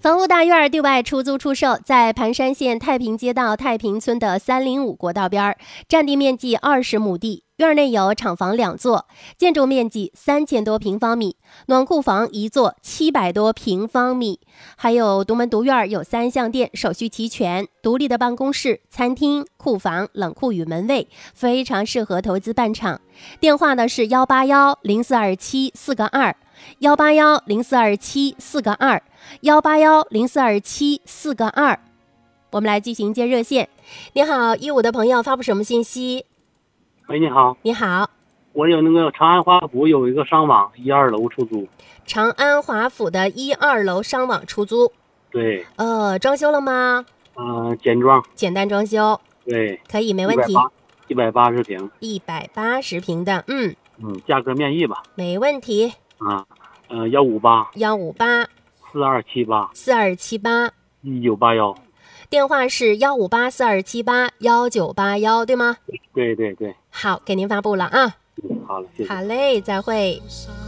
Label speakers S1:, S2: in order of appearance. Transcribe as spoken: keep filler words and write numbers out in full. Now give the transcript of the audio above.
S1: 房屋大院对外出租出售，在盘山县太平街道太平村的三零五国道边，占地面积二十亩地，院内有厂房两座，建筑面积三千多平方米，暖库房一座，七百多平方米，还有独门独院，有三项电，手续齐全，独立的办公室、餐厅、库房、冷库与门卫，非常适合投资办厂。电话呢是幺八幺零四二七四个二。幺八幺零四二七四个二，幺八幺零四二七四个二，我们来进行接热线。你好，一五的朋友发布什么信息？
S2: 喂，你好。
S1: 你好，
S2: 我有那个长安华府有一个商网一二楼出租。
S1: 长安华府的一二楼商网出租。
S2: 对。
S1: 呃，装修了吗？
S2: 嗯、呃，简装。
S1: 简单装修。
S2: 对。
S1: 可以，没问题。
S2: 一百八十平。
S1: 一百八十平的，嗯
S2: 嗯，价格面议吧。
S1: 没问题。
S2: 啊，呃，幺五八
S1: 幺五八
S2: 四二七八
S1: 四二七八
S2: 一九八幺，
S1: 电话是幺五八四二七八幺九八幺，对吗？
S2: 对对对。
S1: 好，给您发布了啊。
S2: 嗯，好了，谢谢。
S1: 好嘞，再会。